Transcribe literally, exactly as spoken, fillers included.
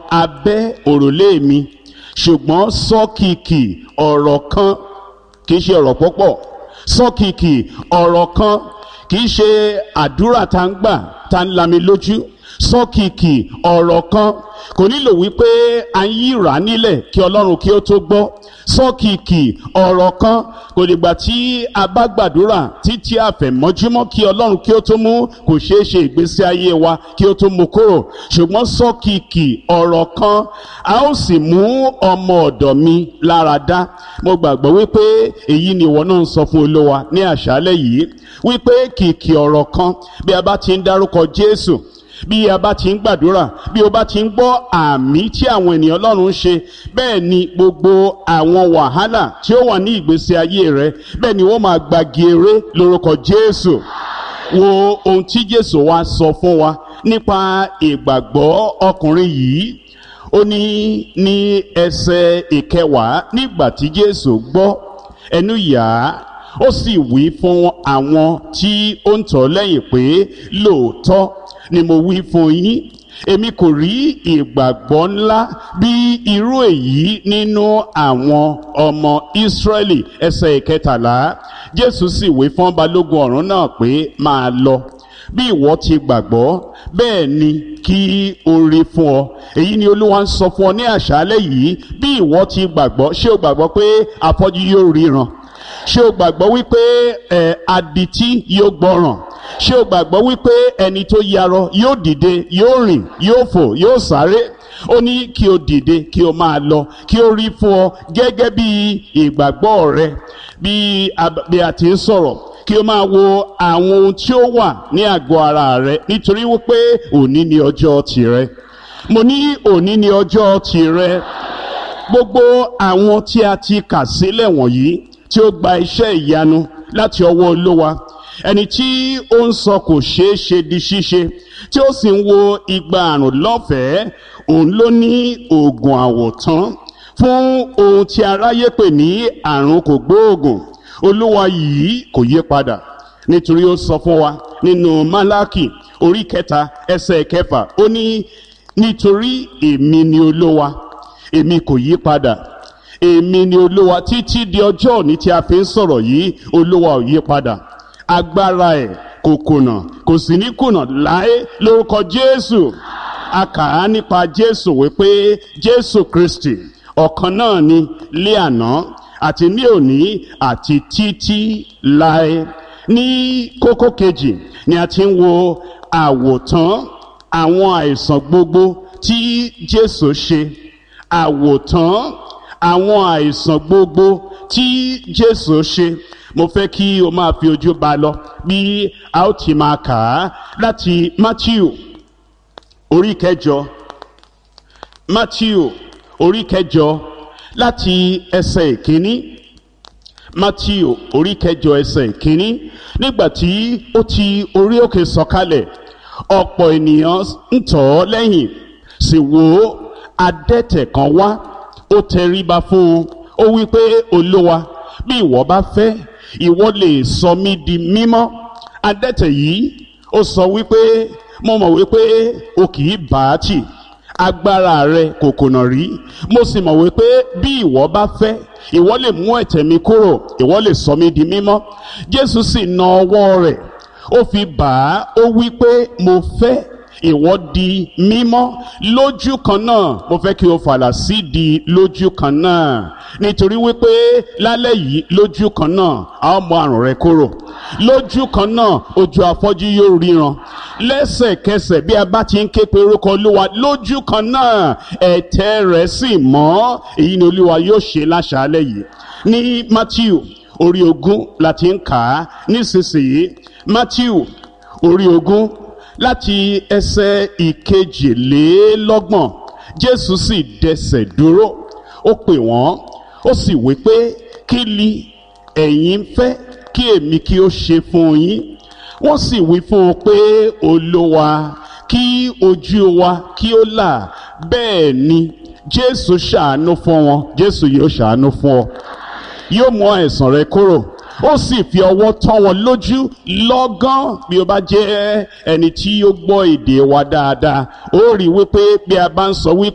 abẹ́ òrùlé mi, ṣùgbọ́n sọ kìkì ọ̀rọ̀ kan, kì í ṣe ọ̀rọ̀ púpọ̀, sọ kìkì ọ̀rọ̀ kan, kì í ṣe àdúrà tá ń gbà tá ń lami lójú, sọ kìkì ọ̀rọ̀ kan. Kò nílò wípé a ń yíra nílẹ̀ kí Ọlọ́run kí ó tó gbọ́. Sọ kìkì ọ̀rọ̀ kan. Kò dìgbà tí a bá gbàdúrà títí àfẹ̀mọ́júmọ́ kí Ọlọ́run kí ó tó mú kò ṣeé ṣe ìgbésí ayé wa kí ó tó mú kúrò. Ṣùgbọ́n sọ kìkì ọ̀rọ̀ kan, a ó sì mú ọmọ ọ̀dọ̀ mi lára dá. Mo gbàgbọ́ wípé èyí ni ìwọ náà ń sọ fún Olúwa ní àṣálẹ́ yìí, wípé kìkì ọ̀rọ̀ kan, bí a bá ti ń dárúkọ Jésù, bí a bá ti ń gbàdúrà, bí o bá ti ń gbọ́ àmì tí àwọn ènìyàn Ọlọ́run ń ṣe, bẹ́ẹ̀ ni gbogbo àwọn wàhálà tí ó wà ní ìgbésí ayé rẹ, bẹ́ẹ̀ ni wọ́n máa gbagi eré lórúkọ Jésù. Wo ohun tí Jésù wá sọ fún wa nípa ìgbàgbọ́ ọkùnrin yìí. Ó ní ní ẹsẹ̀ ìkẹwàá, nígbà tí Jésù gbọ́, ẹnu yà á, ó sì wí fún àwọn tí ó ń tọ̀ lẹ́yìn pé lóòótọ́ ni mo wí fún yín, èmi kò rí ìgbàgbọ́ ńlá bí irú èyí nínú àwọn ọmọ Ísírẹ́lì. Ẹsẹ̀ ìkẹtàlá, Jésù sì wí fún balógun ọ̀rún náà pé máa lọ, bí ìwọ ti gbàgbọ́ bẹ́ẹ̀ ni kí o rí fún ọ. Èyí ni Olúwa ń sọ fún ọ ní àṣálẹ́ yìí, bí ìwọ ti gbàgbọ́. Ṣé o gbàgbọ́ pé afọ́jú yóò ríran? Ṣé o gbàgbọ́ wípé ẹ̀ adití yóò gbọ́ràn? Ṣé o gbàgbọ́ wípé ẹni tó yarọ yóò dìde, yóò rìn, yóò fò, yóò sáré? Ó ní kí o dìde, kí o máa lọ, kí o rí fún ọ gẹ́gẹ́ bí ìgbàgbọ́ rẹ. Bí a ti ń sọ̀rọ̀, kí o máa wo àwọn ohun tí ó wà ní àgọ́ ara rẹ, nítorí wípé òní ni ọjọ́ tìrẹ. Mo ní òní ni ọjọ́ tìrẹ. Gbogbo àwọn tí a ti kà sílẹ̀ wọ̀nyí tí ó gba iṣẹ́ ìyanu láti ọwọ́ Olúwa, ẹni tí ó ń sọ kò ṣeé ṣe di ṣíṣe, tí ó sì ń wo igba àrùn lọ́fẹ̀ẹ́, òun ló ní oògùn àwòtán fún ohun tí aráyé pè ní àrùn kògbóògùn. Olúwa yìí kò yí padà, nítorí ó sọ fún wa nínú Málákì orí kẹta ẹsẹ̀ kẹfà, ó ní nítorí èmi ni Olúwa, èmi kò yí padà. Èmi ni Olúwa títí di ọjọ́ òní tí a fi ń sọ̀rọ̀ yìí. Olúwa ò yí padà. Agbára ẹ̀ kò kùnà, kò sì ní kùnà láé lórúkọ Jésù. A kà á nípa Jésù wípé Jésù Kristi ọ̀kan náà ni lé àná àti ní òní àti títí láé. Ní kókó kejì ni a ti ń wo àwòtán àwọn àìsàn gbogbo tí Jésù ṣe. Àwòtán àwọn àìsàn gbogbo tí Jésù ṣe. Mo fẹ́ kí o máa fi ojú bá lọ bí a ó ti máa kà á láti Mátíù orí kẹjọ. Mátíù orí kẹjọ láti ẹsẹ̀ ìkíní. Mátíù orí kẹjọ ẹsẹ̀ ìkíní. Nígbà tí ó ti orí òkè sọ̀kalẹ̀, ọ̀pọ̀ ènìyàn ń tọ̀ ọ́ lẹ́yìn. Sì wò ó, adẹ́tẹ̀ kan wá, ó tẹríba fún un, ó wí pé Olúwa, bí ìwọ bá fẹ́, ìwọ lè sọ mí di mímọ́. Adẹ́tẹ̀ yìí ó sọ wípé mo mọ̀ wípé o kì í bá a tì, agbára rẹ kò kùnà rí. Mo sì mọ̀ wípé bí ìwọ bá fẹ́, ìwọ lè mú ẹ̀tẹ̀ mi kúrò, ìwọ lè sọ mí di mímọ́. Jésù sì na ọwọ́ rẹ̀, ó fi bà á, ó wípé mo fẹ́, ìwọ di mímọ́. Lójú kan náà, mo fẹ́ kí o fàlà sí di lójú kan náà, nítorí wípé lálẹ́ yìí lójú kan náà a ó mú àrùn rẹ kúrò. Lójú kan náà ojú afọ́jú yóò ríran. Lẹ́sẹ̀kẹsẹ̀ bí a bá ti ń ké pe orúkọ Olúwa, lójú kan náà ẹ̀tẹ̀ rẹ̀ sì mọ́. Èyí ni Olúwa yóò ṣe láṣálẹ́ yìí. Ní Mátíù orí ogún la ti ń kà á nísinsìnyí. Mátíù orí ogún láti ẹsẹ̀ ìkejìlélọ́gbọ̀n. Jésù sì dẹsẹ̀ dúró, ó pè wọ́n, ó sì wí pé kí li ẹ̀yin fẹ́ kí èmi kí ó ṣe fún yín? Wọ́n sì wí fún un pé Olúwa, kí ojú wa kí ó là. Bẹ́ẹ̀ ni Jésù ṣàánú fún wọn. Jésù yóò ṣàánú fún ọ, yóò mú àìsàn rẹ kúrò. Ó sì fi ọwọ́ tọ́ wọn lójú lọ́gán. Bí o bá jẹ́ ẹni tí ó gbọ́ èdè wa dáadáa, ó rí wípé bí a bá ń sọ wípé